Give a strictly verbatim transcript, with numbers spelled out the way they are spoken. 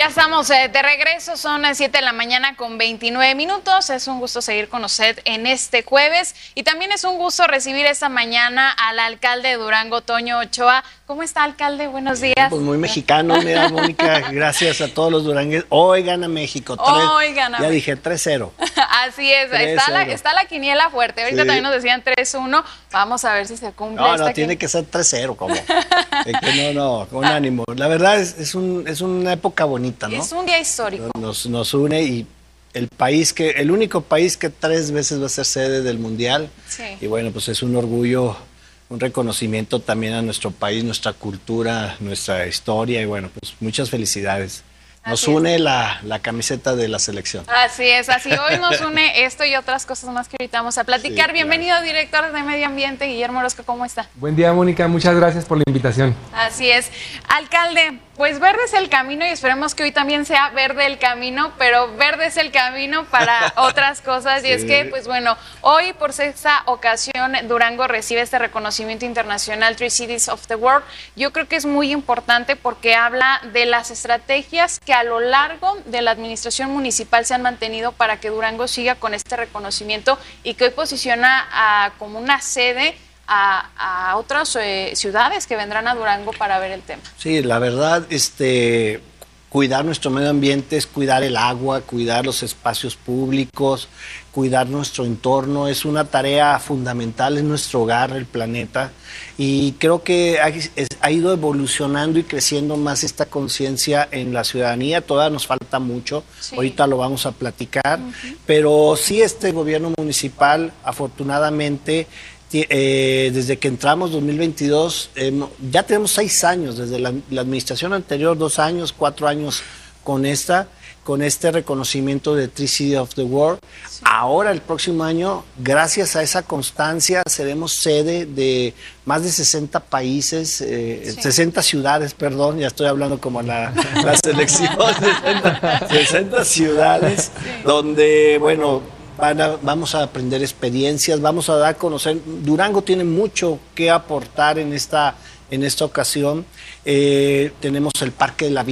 Ya estamos eh, de regreso, son las siete de la mañana con veintinueve minutos. Es un gusto seguir con usted en este jueves y también es un gusto recibir esta mañana al alcalde de Durango, Toño Ochoa. ¿Cómo está, alcalde? Buenos días. Pues muy mexicano, mira, Mónica, gracias a todos los durangueses. Hoy gana México. Hoy gana Ya dije tres cero. Así es, está la, está la quiniela fuerte. Ahorita sí. También nos decían tres uno. Vamos a ver si se cumple. No, no, tiene que ser tres cero, como. Es que no, no, con ánimo. La verdad es, es, un, es una época bonita, ¿no? Es un día histórico. Nos, nos une y el país que, el único país que tres veces va a ser sede del Mundial. Sí. Y bueno, pues es un orgullo, un reconocimiento también a nuestro país, nuestra cultura, nuestra historia y bueno, pues muchas felicidades. Nos así une es. la, la camiseta de la selección. Así es, así hoy nos une esto y otras cosas más que ahorita vamos a platicar. Sí, bienvenido, claro. Director de Medio Ambiente, Guillermo Orozco, ¿cómo está? Buen día, Mónica, muchas gracias por la invitación. Así es. Alcalde, pues verde es el camino y esperemos que hoy también sea verde el camino, pero verde es el camino para otras cosas. Sí. Y es que, pues bueno, hoy por sexta ocasión Durango recibe este reconocimiento internacional Three Cities of the World. Yo creo que es muy importante porque habla de las estrategias que a lo largo de la administración municipal se han mantenido para que Durango siga con este reconocimiento y que hoy posiciona a, como una sede a, a otras eh, ciudades que vendrán a Durango para ver el tema. Sí, la verdad, este, cuidar nuestro medio ambiente es cuidar el agua, cuidar los espacios públicos, cuidar nuestro entorno, es una tarea fundamental en nuestro hogar, el planeta, y creo que ha, ha ido evolucionando y creciendo más esta conciencia en la ciudadanía. Todavía nos falta mucho, sí. Ahorita lo vamos a platicar, uh-huh. Pero sí, este gobierno municipal, afortunadamente, Eh, desde que entramos dos mil veintidós, eh, ya tenemos seis años, desde la, la administración anterior, dos años, cuatro años con esta, con este reconocimiento de Three Cities of the World. Sí. Ahora, el próximo año, gracias a esa constancia, seremos sede de más de sesenta países, eh, sí. sesenta ciudades, perdón, ya estoy hablando como la, la selección, sesenta, sesenta ciudades, sí. Donde, bueno, Van a, vamos a aprender experiencias, vamos a dar a conocer. Durango tiene mucho que aportar en esta, en esta ocasión. Eh, tenemos el Parque de la Vida.